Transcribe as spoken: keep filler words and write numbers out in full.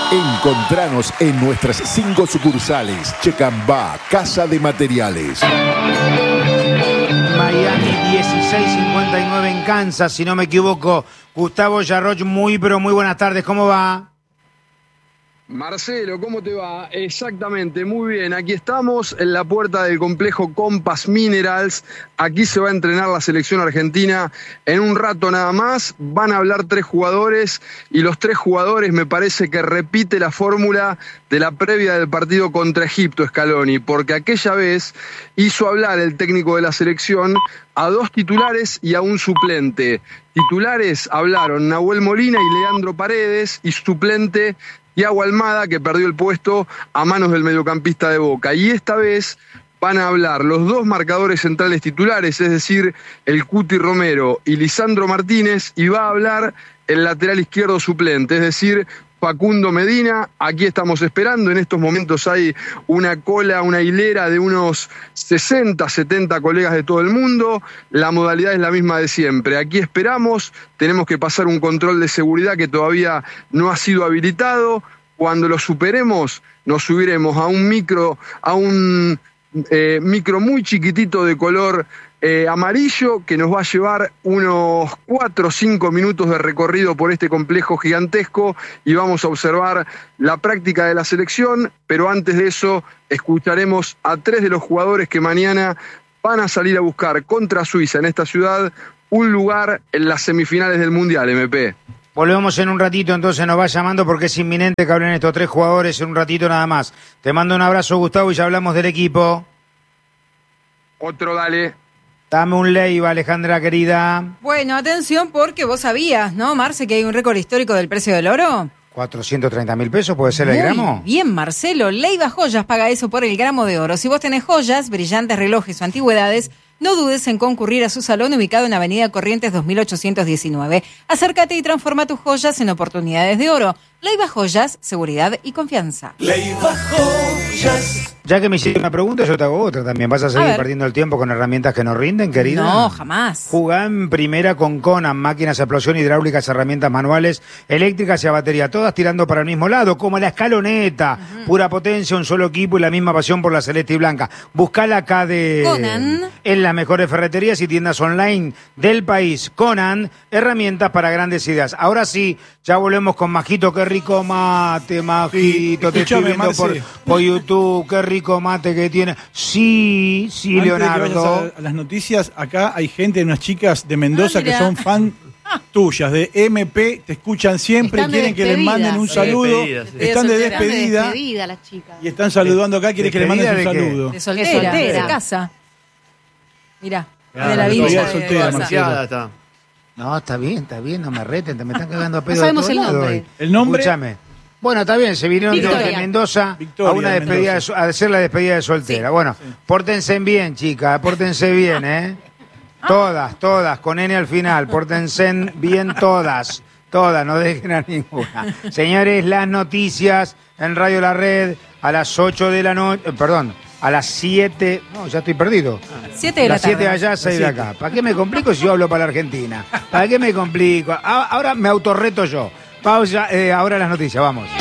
Encontranos en nuestras cinco sucursales. Checambá, Casa de Materiales. Miami dieciséis cincuenta y nueve en Kansas, si no me equivoco. Gustavo Yarroch, muy pero muy buenas tardes, ¿cómo va? Marcelo, ¿cómo te va? Exactamente, muy bien. Aquí estamos en la puerta del complejo Compass Minerals. Aquí se va a entrenar la selección argentina en un rato nada más. Van a hablar tres jugadores y los tres jugadores me parece que repite la fórmula de la previa del partido contra Egipto, Scaloni, porque aquella vez hizo hablar el técnico de la selección a dos titulares y a un suplente. Titulares hablaron Nahuel Molina y Leandro Paredes, y suplente Thiago Almada, que perdió el puesto a manos del mediocampista de Boca. Y esta vez van a hablar los dos marcadores centrales titulares, es decir, el Cuti Romero y Lisandro Martínez, y va a hablar el lateral izquierdo suplente, es decir, Facundo Medina. Aquí estamos esperando, en estos momentos hay una cola, una hilera de unos sesenta, setenta colegas de todo el mundo. La modalidad es la misma de siempre. Aquí esperamos, tenemos que pasar un control de seguridad que todavía no ha sido habilitado. Cuando lo superemos, nos subiremos a un micro, a un eh, micro muy chiquitito de color Eh, amarillo, que nos va a llevar unos cuatro o cinco minutos de recorrido por este complejo gigantesco y vamos a observar la práctica de la selección, pero antes de eso escucharemos a tres de los jugadores que mañana van a salir a buscar contra Suiza en esta ciudad un lugar en las semifinales del Mundial, M P. Volvemos en un ratito, entonces nos va llamando porque es inminente que hablen estos tres jugadores en un ratito nada más. Te mando un abrazo, Gustavo, y ya hablamos del equipo. Otro, dale. Dame un Leiva, Alejandra querida. Bueno, atención porque vos sabías, ¿no, Marce, que hay un récord histórico del precio del oro? cuatrocientos treinta mil pesos, ¿puede ser el Muy gramo? Bien, Marcelo. Leiva Joyas paga eso por el gramo de oro. Si vos tenés joyas, brillantes relojes o antigüedades, no dudes en concurrir a su salón ubicado en Avenida Corrientes dos mil ochocientos diecinueve. Acércate y transforma tus joyas en oportunidades de oro. Leiva Joyas, seguridad y confianza. Leiva Joyas. Ya que me hiciste una pregunta, yo te hago otra también. ¿Vas a seguir perdiendo el tiempo con herramientas que no rinden, querida? No, jamás. Jugá en primera con Conan, máquinas a explosión hidráulicas, herramientas manuales, eléctricas y a batería, todas tirando para el mismo lado, como la escaloneta. Uh-huh. Pura potencia, un solo equipo y la misma pasión por la celeste y blanca. Buscala acá de Conan. En las mejores ferreterías y tiendas online del país. Conan, herramientas para grandes ideas. Ahora sí, ya volvemos con Majito. Qué rico mate, Majito. Te estoy viendo por, por YouTube. Qué rico mate que tiene. Sí, sí, Antes Leonardo. De que vayas a, a las noticias, acá hay gente, unas chicas de Mendoza ah, que son fan tuyas, de M P, te escuchan siempre, están quieren de que les manden un saludo. De despedida, sí. Están de Están de despedida. despedida las chicas. Y están saludando acá, quieren que les manden un ¿Despedida de qué? saludo. De soltera, De soltera. de casa. Mirá, Claro, de la todavía villa. es soltera, de- Marcelo. Está. No, está bien, está bien, no me reten, te me están cagando a pedo. No sabemos de el todos lados nombre. hoy. ¿El nombre? Escúchame. Bueno, está bien, se vinieron Victoria. desde Mendoza Victoria, a una despedida de, Mendoza. a hacer la despedida de soltera. Sí. Bueno, pórtense bien, chicas, pórtense bien, ¿eh? Todas, todas, con N al final, pórtense bien todas, todas, no dejen a ninguna. Señores, las noticias en Radio La Red a las ocho de la noche, eh, perdón, a las siete, no, ya estoy perdido. Siete de la Las siete tarde. allá, seis de acá. ¿Para qué me complico si yo hablo para la Argentina? ¿Para qué me complico? A- Ahora me autorreto yo. Pausa, eh, ahora las noticias, vamos.